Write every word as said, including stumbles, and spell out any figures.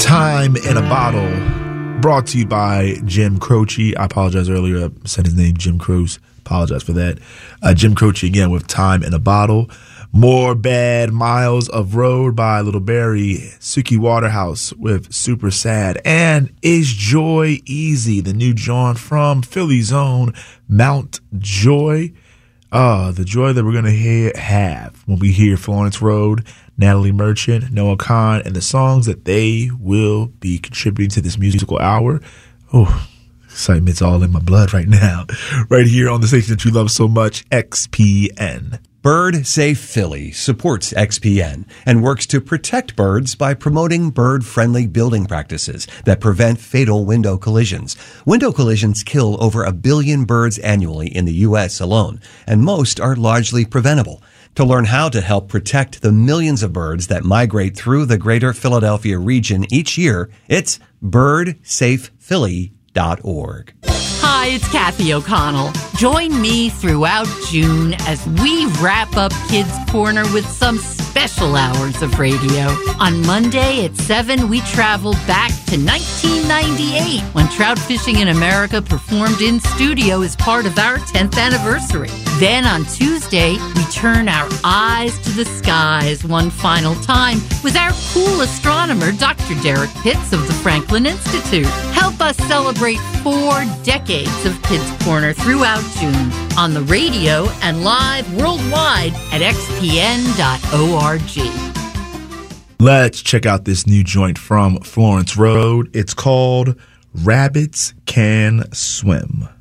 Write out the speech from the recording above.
Time in a Bottle, brought to you by Jim Croce. I apologize earlier. I said his name, Jim Croce. Apologize for that. Uh, Jim Croce again with Time in a Bottle. More Bad Miles of Road by Little Barry. Suki Waterhouse with Super Sad. And Is Joy Easy, the new joint from Philly's own Mount Joy. Uh, the joy that we're going to hear, have when we hear Florence Road, Natalie Merchant, Noah Kahan, and the songs that they will be contributing to this musical hour. Oh, excitement's all in my blood right now. Right here on the station that you love so much, X P N. Bird Safe Philly supports X P N and works to protect birds by promoting bird-friendly building practices that prevent fatal window collisions. Window collisions kill over a billion birds annually in the U S alone, and most are largely preventable. To learn how to help protect the millions of birds that migrate through the greater Philadelphia region each year, it's bird safe philly dot org. Hi, it's Kathy O'Connell. Join me throughout June as we wrap up Kids Corner with some special hours of radio. On Monday at seven, we travel back to nineteen ninety-eight when Trout Fishing in America performed in studio as part of our tenth anniversary. Then on Tuesday, we turn our eyes to the skies one final time with our cool astronomer, Doctor Derek Pitts of the Franklin Institute. Help us celebrate four decades of Kids Corner throughout June on the radio and live worldwide at x p n dot org. Let's check out this new joint from Florence Road. It's called Rabbits Can Swim.